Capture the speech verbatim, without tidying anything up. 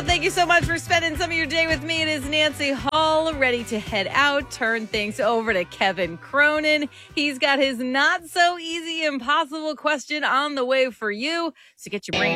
Thank you so much for spending some of your day with me. It is Nancy Hall, ready to head out, turn things over to Kevin Cronin. He's got his not so easy, impossible question on the way for you. So get your brain